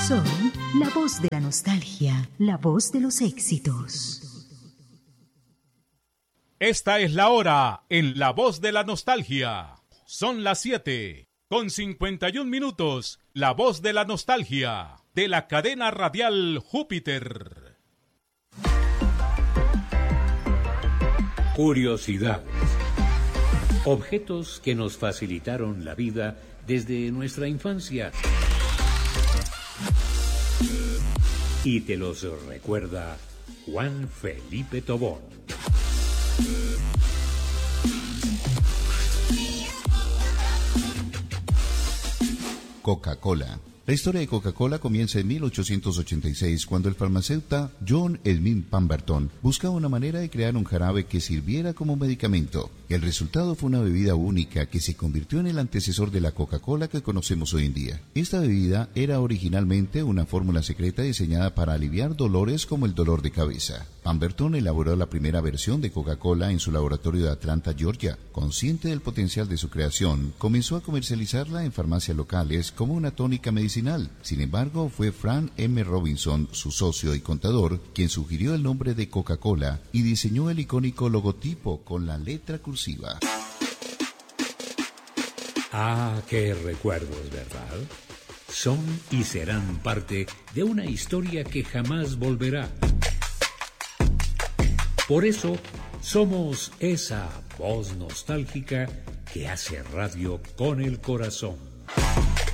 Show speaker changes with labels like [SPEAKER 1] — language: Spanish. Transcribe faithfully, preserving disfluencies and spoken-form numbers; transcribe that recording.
[SPEAKER 1] Soy la voz de la nostalgia, la voz de los éxitos.
[SPEAKER 2] Esta es la hora en La Voz de la Nostalgia. Son las siete con cincuenta y un minutos. La Voz de la Nostalgia de la cadena radial Júpiter.
[SPEAKER 3] Curiosidades. Objetos que nos facilitaron la vida desde nuestra infancia. Y te los recuerda Juan Felipe Tobón.
[SPEAKER 4] Coca-Cola. La historia de Coca-Cola comienza en mil ochocientos ochenta y seis, cuando el farmacéutico John Elmin Pemberton buscaba una manera de crear un jarabe que sirviera como medicamento. El resultado fue una bebida única que se convirtió en el antecesor de la Coca-Cola que conocemos hoy en día. Esta bebida era originalmente una fórmula secreta diseñada para aliviar dolores como el dolor de cabeza. Pemberton elaboró la primera versión de Coca-Cola en su laboratorio de Atlanta, Georgia. Consciente del potencial de su creación, comenzó a comercializarla en farmacias locales como una tónica medicinal. Sin embargo, fue Frank M. Robinson, su socio y contador, quien sugirió el nombre de Coca-Cola y diseñó el icónico logotipo con la letra cursiva.
[SPEAKER 3] Ah, qué recuerdos, ¿verdad? Son y serán parte de una historia que jamás volverá. Por eso, somos esa voz nostálgica que hace radio con el corazón.